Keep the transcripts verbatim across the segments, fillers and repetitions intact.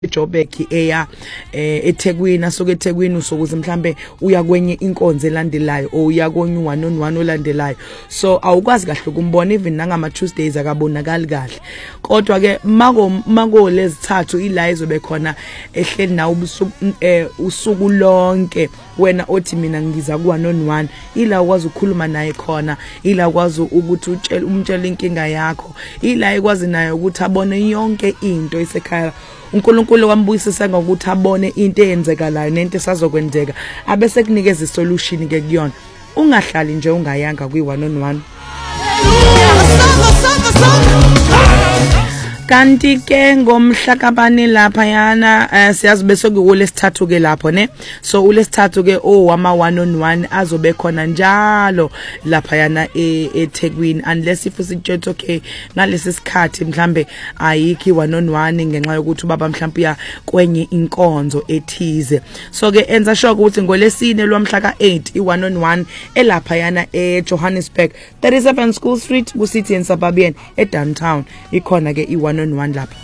eJoburg eya eThekwini asuke eThekwini usokuze mhlambe uya kwenye inkonzo elandelayo o uya konye one on one olandelayo so awukwazi kahle ukumbona even nangama Tuesdays akabonakali kahle kodwa ke mako mako lezithathu ila izobe khona ehleli nawo usuku lonke wena othi mina ngiza ku one on one ila ukwazi ukukhuluma naye khona ila ukwazi ukuthi utshele umtshela inkinga yakho ila ikwazi naye ukuthi abone yonke into esekhaya uNkulunkulu wambuyisisa ngokuthi abone into eyenzekalayo nento esazokwenzeka abese kunikeza isolution ke kuyona ungahlali nje ungayanga kwi one on one kanti ke ngomhla kabani lapha yana uh, siyazi bese kulesithathu ke lapho ne so ulesithathu ke owama one on one azobe khona njalo lapha yana eThekwini unless if usitshela okay ngalesi sikhathi mhlambe ayikho one on one ngenxa yokuthi ubaba mhlambe uya kwenye inkonzo ethize so ke enza sure ukuthi ngolesine lwamhla ka eight i one on one elapha yana eJohannesburg thirty-seven School Street ku City and Suburban eDowntown ikhona ke i one on one lapha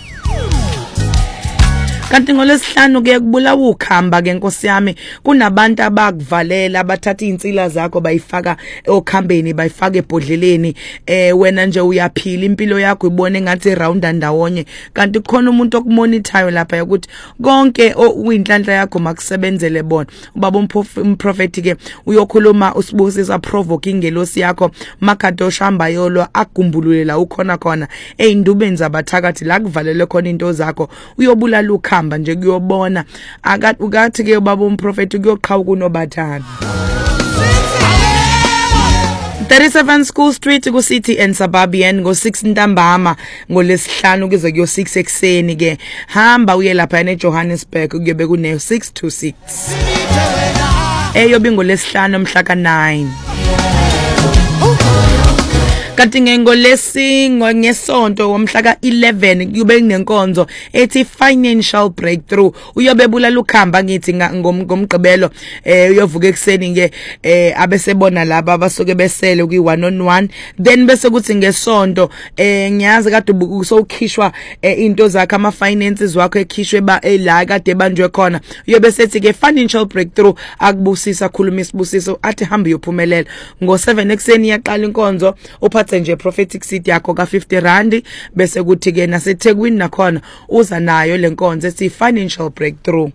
kanti ngolesihlanu ke kubulawa ukhamba ke Nkosi yami kunabantu abakuvalela abathatha insila zakho bayifaka okhambeni bayifaka ebhodleleni eh wena nje uyaphila impilo yakho ibone ngathi round ndawonye kanti kukhona umuntu okumonithayo lapha ukuthi konke uyinhlanhla yakho makusebenzele bona ubaba umprofeti ke uyokhuluma usibusisa provoke ingelosi yakho makado shamba yolo agumbululela ukhona khona eyindubeni zabathakathi la kuvalele khona into zakho uyobulala ukhamba hamba nje kuyobona akathi ukathi ke baba umprofeti kuyoqhawa kunobathana thirty-seven School Street ku City and Suburban ngo six ntambama ngolesihlanu kuze kuyo six ekseni ke hamba uye lapha eJohannesburg kuyobe kune six to six eyobe ngolesihlanu mhla ka nine kanti ngengolesi ngesonto womhla ka eleven kube kunenkonzo ethi financial breakthrough uyobebula ukhamba ngithi ngomgqibelo eh uyovuka ekseni ke eh abesebona laba abasuke besele kwi one on one then bese kuthi ngesonto eh ngiyazi kade usokhishwa into zakhe ama finances wakho ekhishwe ba la kade banjwe khona uyobe sethi ke financial breakthrough akubusisa khuluma isibusiso athi hamba uyophumelela ngo seven ekseni yaqala inkonzo uphathe nje prophetic seed yakho ka fifty rand bese kuthi ke naseThekwini nakhona uza nayo lenkonzo ethi financial breakthrough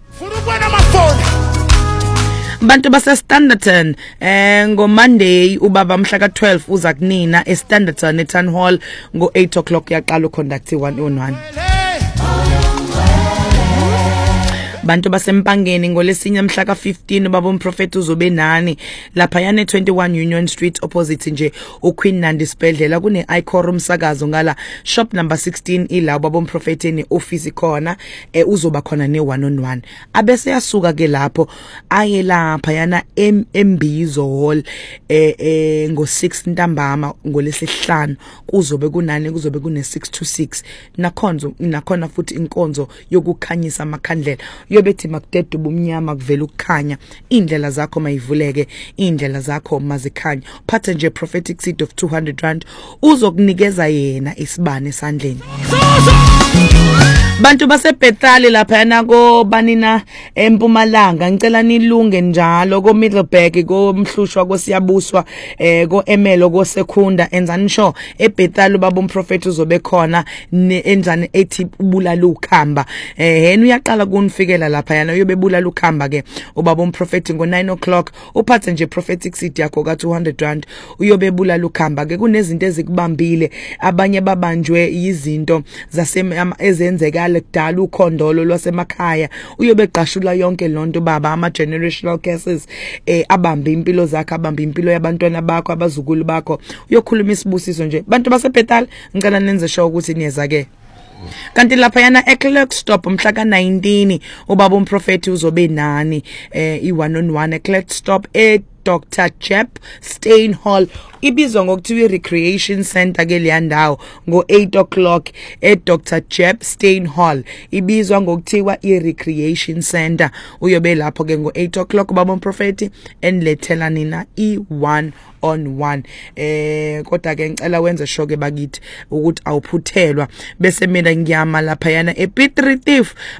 bantu base Standerton eh ngo Monday ubaba mhla ka twelve uza kunina e Standerton e Town Hall ngo eight o'clock yaqala uconduct one on one bantu basempangeni ngolesinya mhla ka fifteen ubaba umprofeti uzobe nani lapha yana twenty-one Union Street opposite nje uQueen Nandi Sibhedlela kune iCorum sakazo ngala shop number sixteen ila ubaba umprofeti ne office khona eh uzoba khona ne one on one abese yasuka ke lapho aye lapha yana eMbizo Hall eh eh ngo six ntambama ngolesihlanu kuzobe kunani kuzobe kune six to six nakhonzo nakhona futhi inkonzo yokukhanyisa amakhandlela yobethi makudede ubumnyama kuvela ukukhanya indlela zakho mayivuleke indlela zakho mazikhanya phatha nje prophetic seed of two hundred rand uzokunikeza yena isibane esandleni bantu baseBethali lapha yana ko banina eMpumalanga ngicela nilunge njalo ko Middleburg ko Mhlushwa ko Siyabuswa eh ko Emelo ko Sekunda enzani sho eBethali ubaba umprofeti uzobe khona enzani ethi ubulala ukhamba eh yena uyaqala kunifikela lapha yana uyobebulala ukhamba ke ubaba umprofeti ngo nine o'clock uphathe nje prophetic seed yakho ka two hundred rand uyobebulala ukhamba ke kunezinto ezikubambile abanye babanjwe izinto zase ezenzeka kudala ukhondolo lwasemakhaya uyobeqashula yonke lonto baba ama generational curses eh abamba impilo zakhe abamba impilo yabantwana bakho abazukulu bakho uyokhuluma isibusiso nje bantu baseBethal ngicela nenze show ukuthi niyeza ke kanti lapha yana eClerkstop mhla ka nineteen ubaba umprofeti uzobe nani eh i one on one eClerkstop e Doctor Jep Steyn Hall ibizwa ngokuthiwa recreation center ke leyandawo ngo eight o'clock e Doctor Jep Steyn Hall ibizwa ngokuthiwa i recreation center uyobe lapho ke ngo eight o'clock baba Mprofeti enilethela nina i one on one eh kodwa ke ngicela wenze sure ke bakithi ukuthi awuphuthelwa bese mina ngiyama lapha yana e Piet Retief